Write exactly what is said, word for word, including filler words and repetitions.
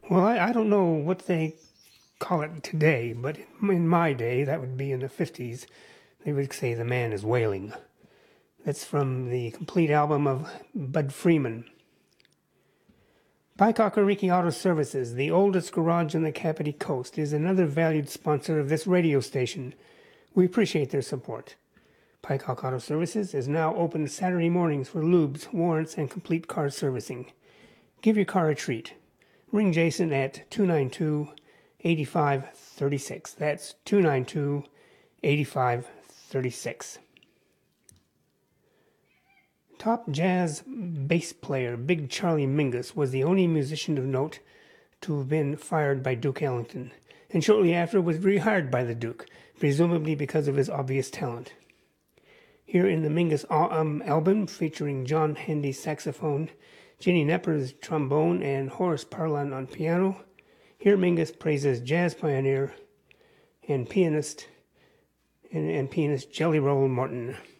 Well, I, I don't know what they call it today, but in my day, that would be in the fifties, they would say the man is wailing. That's from the complete album of Bud Freeman. Pai Kakariki Auto Services, the oldest garage on the Kapiti Coast, is another valued sponsor of this radio station. We appreciate their support. Pai Kak Auto Services is now open Saturday mornings for lubes, warrants, and complete car servicing. Give your car a treat. Ring Jason at two nine two, eight five three six. That's two nine two, eight five three six. Top jazz bass player Big Charlie Mingus was the only musician of note to have been fired by Duke Ellington, and shortly after was rehired by the Duke, presumably because of his obvious talent. Here in the Mingus um, album, featuring John Handy's saxophone, Ginny Nepper's trombone, and Horace Parlan on piano, here Mingus praises jazz pioneer and pianist and, and pianist Jelly Roll Morton.